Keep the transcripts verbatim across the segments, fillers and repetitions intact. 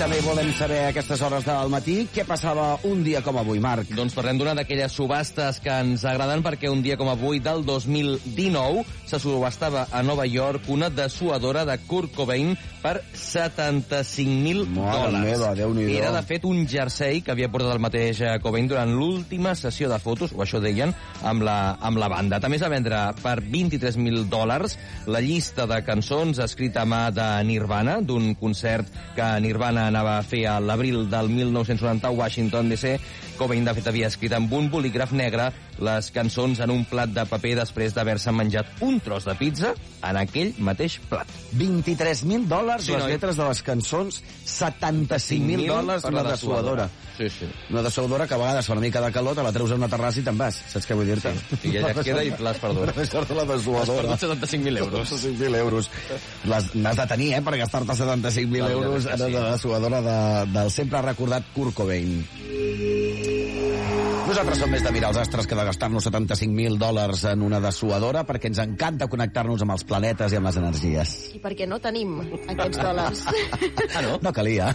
també volem saber a aquestes hores del matí què passava un dia com avui, Marc. Doncs parlem d'una d'aquelles subhastes que ens agraden perquè un dia com avui del dos mil dinou se subhastava a Nova York una dessuadora de Kurt Cobain per setanta-cinc mil dòlars. Meva, Déu-n'hi-do. Era, de fet, un jersei que havia portat el mateix Cobain durant l'última sessió de fotos, o això deien, amb la, amb la banda. També es va vendre per vint-i-tres mil dòlars la llista de cançons escrita a mà de Nirvana, d'un concert que Nirvana anava a fer a l'abril del mil nou-cents noranta a Washington, D C. Cobain, de fet, havia escrit amb un bolígraf negre les cançons en un plat de paper després d'haver-se menjat un tros de pizza en aquell mateix plat. vint-i-tres mil dòlars Sí, les noi. lletres de les cançons, setanta-cinc mil dòlars per la la dessuadora. Sí, sí. Una dessuadora que a vegades fa una mica de calor, te la treus a una terrassa i te'n vas. Saps què vull dir-te? Sí, i ella et queda i l'has perdut. L'has perdut la dessuadora. Has perdut setanta-cinc mil euros. setanta-cinc mil euros. Les- N'has de tenir, eh, per gastar-te setanta-cinc mil La veritat euros és que en sí. la dessuadora de, del sempre recordat Kurt Cobain. Nosaltres som més de mirar els astres que de gastar-nos setanta-cinc mil dòlars en una dessuadora perquè ens encanta connectar-nos amb els planetes i amb les energies. I perquè no tenim aquests dòlars. Ah, no? No calia.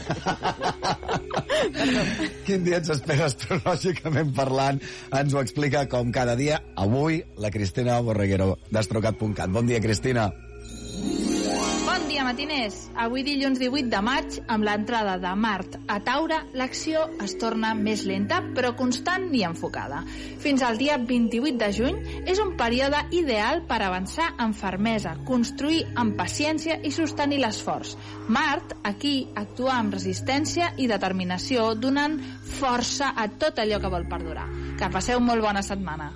Quin dia ens espera astrològicament parlant? Ens ho explica com cada dia, avui, la Cristina Borreguero, d'astrocat punt cat. Bon dia, Cristina. Bon dia, matiners. Avui dilluns divuit de maig, amb l'entrada de Mart a Taure, l'acció es torna més lenta, però constant i enfocada. Fins al dia vint-i-vuit de juny és un període ideal per avançar amb fermesa, construir amb paciència i sostenir l'esforç. Mart, aquí, actua amb resistència i determinació, donant força a tot allò que vol perdurar. Que passeu molt bona setmana.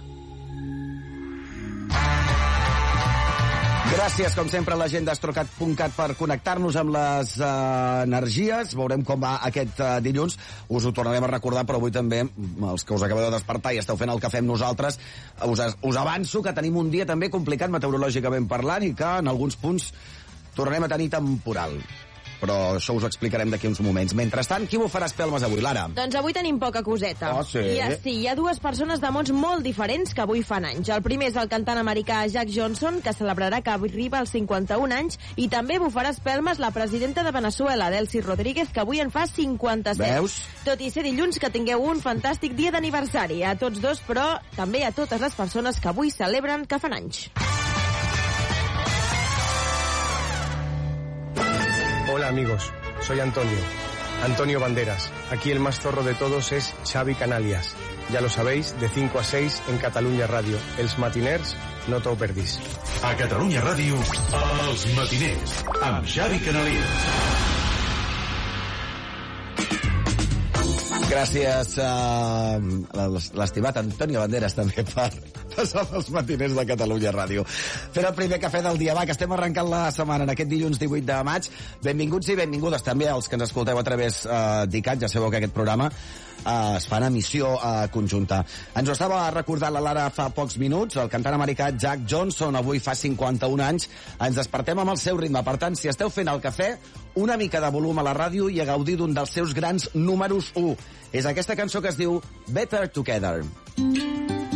Gràcies, com sempre, a la gent d'astrocat punt cat per connectar-nos amb les uh, energies. Veurem com va aquest uh, dilluns. Us ho tornarem a recordar, però avui també, els que us acabeu de despertar i esteu fent el que fem nosaltres, us, us avanço que tenim un dia també complicat meteorològicament parlant i que en alguns punts tornarem a tenir temporal. Però això us ho explicarem d'aquí uns moments. Mentrestant, qui bufarà espelmes avui, Lara? Doncs avui tenim poca coseta. Ah, sí? I ja, sí, hi ha dues persones de mons molt diferents que avui fan anys. El primer és el cantant americà Jack Johnson, que celebrarà que arriba als cinquanta-un anys, i també bufarà espelmes la presidenta de Venezuela, Delcy Rodríguez, que avui en fa cinquanta-set. Veus? Tot i ser dilluns, que tingueu un fantàstic dia d'aniversari. A tots dos, però també a totes les persones que avui celebren que fan anys. Hola amigos, soy Antonio, Antonio Banderas. Aquí el más zorro de todos es Xavi Canalias. Ya lo sabéis, de cinco a seis en Catalunya Ràdio. Els matiners, no t'ho perdis. A Catalunya Ràdio, Els matiners, amb Xavi Canalias. Gràcies a l'estimat Antonio Banderas també per passar els matiners de Catalunya Ràdio. Fent el primer cafè del dia, va, que estem arrencant la setmana en aquest dilluns divuit de maig. Benvinguts i benvingudes també als que ens escolteu a través eh, d'ICAT. Ja sabeu que aquest programa eh, es fa en emissió eh, conjunta. Ens ho estava recordant la Lara fa pocs minuts. El cantant americà Jack Johnson avui fa cinquanta-un anys. Ens despertem amb el seu ritme. Per tant, si esteu fent el cafè, una mica de volum a la ràdio i a gaudir d'un dels seus grans números u. És aquesta cançó que es diu Better Together.